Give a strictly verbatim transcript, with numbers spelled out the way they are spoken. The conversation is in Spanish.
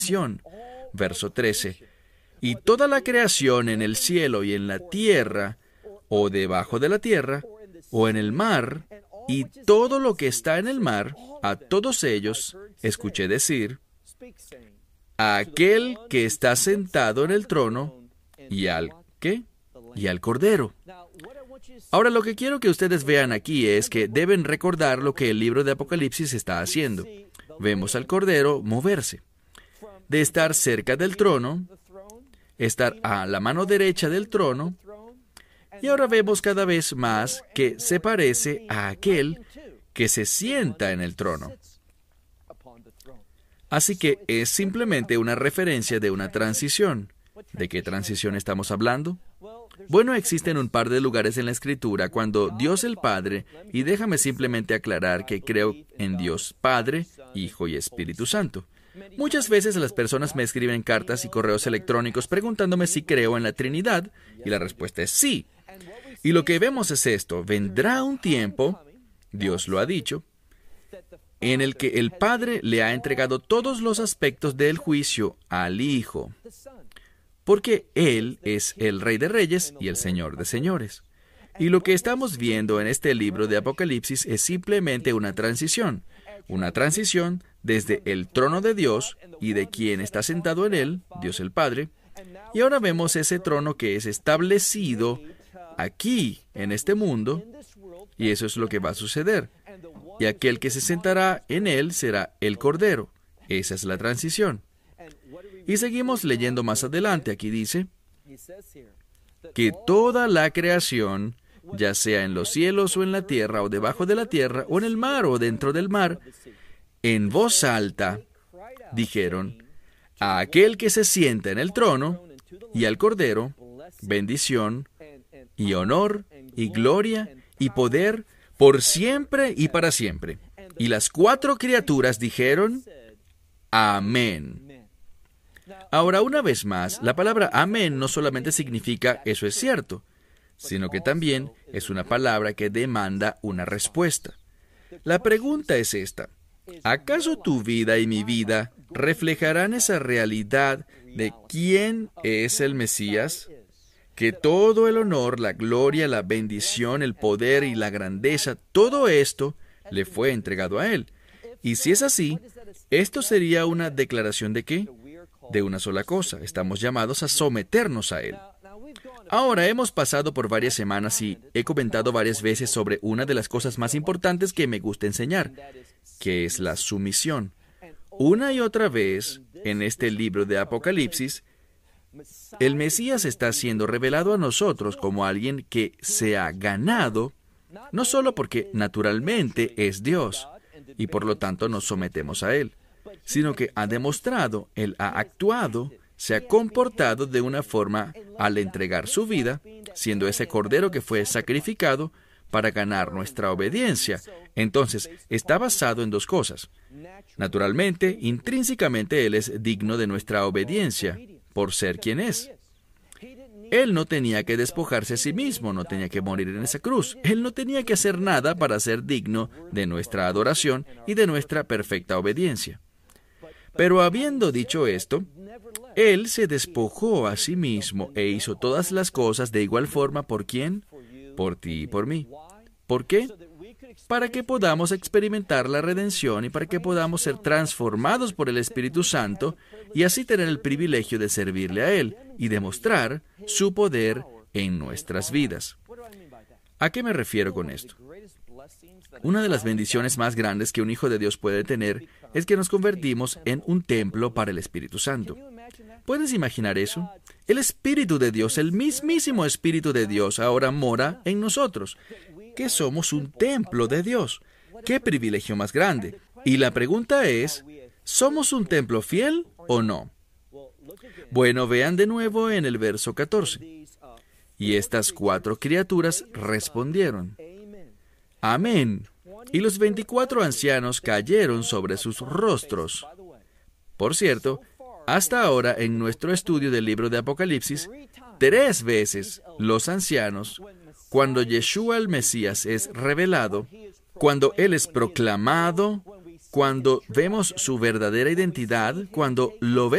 Verso trece. Y toda la creación en el cielo y en la tierra, o debajo de la tierra, o en el mar, y todo lo que está en el mar, a todos ellos escuché decir, a aquel que está sentado en el trono, y al ¿qué? Y al Cordero. Ahora, lo que quiero que ustedes vean aquí es que deben recordar lo que el libro de Apocalipsis está haciendo. Vemos al Cordero moverse. De estar cerca del trono, estar a la mano derecha del trono, y ahora vemos cada vez más que se parece a aquel que se sienta en el trono. Así que es simplemente una referencia de una transición. ¿De qué transición estamos hablando? Bueno, existen un par de lugares en la Escritura cuando Dios el Padre, y déjame simplemente aclarar que creo en Dios Padre, Hijo y Espíritu Santo. Muchas veces las personas me escriben cartas y correos electrónicos preguntándome si creo en la Trinidad, y la respuesta es sí. Y lo que vemos es esto: vendrá un tiempo, Dios lo ha dicho, en el que el Padre le ha entregado todos los aspectos del juicio al Hijo, porque Él es el Rey de Reyes y el Señor de Señores. Y lo que estamos viendo en este libro de Apocalipsis es simplemente una transición, una transición desde el trono de Dios y de quien está sentado en él, Dios el Padre, y ahora vemos ese trono que es establecido aquí, en este mundo, y eso es lo que va a suceder. Y aquel que se sentará en él será el Cordero. Esa es la transición. Y seguimos leyendo más adelante. Aquí dice que toda la creación, ya sea en los cielos o en la tierra, o debajo de la tierra, o en el mar o dentro del mar, en voz alta dijeron a aquel que se sienta en el trono y al Cordero, bendición y honor y gloria y poder por siempre y para siempre. Y las cuatro criaturas dijeron, amén. Ahora, una vez más, la palabra amén no solamente significa eso es cierto, sino que también es una palabra que demanda una respuesta. La pregunta es esta: ¿acaso tu vida y mi vida reflejarán esa realidad de quién es el Mesías? Que todo el honor, la gloria, la bendición, el poder y la grandeza, todo esto le fue entregado a Él. Y si es así, esto sería una declaración de ¿qué? De una sola cosa: estamos llamados a someternos a Él. Ahora, hemos pasado por varias semanas y he comentado varias veces sobre una de las cosas más importantes que me gusta enseñar, que es la sumisión. Una y otra vez, en este libro de Apocalipsis, el Mesías está siendo revelado a nosotros como alguien que se ha ganado, no solo porque naturalmente es Dios, y por lo tanto nos sometemos a Él, sino que ha demostrado, Él ha actuado, se ha comportado de una forma al entregar su vida, siendo ese Cordero que fue sacrificado para ganar nuestra obediencia. Entonces, está basado en dos cosas. Naturalmente, intrínsecamente, Él es digno de nuestra obediencia, por ser quien es. Él no tenía que despojarse a sí mismo, no tenía que morir en esa cruz. Él no tenía que hacer nada para ser digno de nuestra adoración y de nuestra perfecta obediencia. Pero habiendo dicho esto, Él se despojó a sí mismo e hizo todas las cosas de igual forma. ¿Por quién? Por ti y por mí. ¿Por qué? Para que podamos experimentar la redención y para que podamos ser transformados por el Espíritu Santo y así tener el privilegio de servirle a Él y demostrar su poder en nuestras vidas. ¿A qué me refiero con esto? Una de las bendiciones más grandes que un hijo de Dios puede tener es que nos convertimos en un templo para el Espíritu Santo. ¿Puedes imaginar eso? El Espíritu de Dios, el mismísimo Espíritu de Dios, ahora mora en nosotros, que somos un templo de Dios. ¡Qué privilegio más grande! Y la pregunta es, ¿somos un templo fiel o no? Bueno, vean de nuevo en el verso catorce. Y estas cuatro criaturas respondieron, amén. Y los veinticuatro ancianos cayeron sobre sus rostros. Por cierto, hasta ahora en nuestro estudio del libro de Apocalipsis, tres veces los ancianos, cuando Yeshua el Mesías es revelado, cuando Él es proclamado, Cuando vemos su verdadera identidad, cuando lo vemos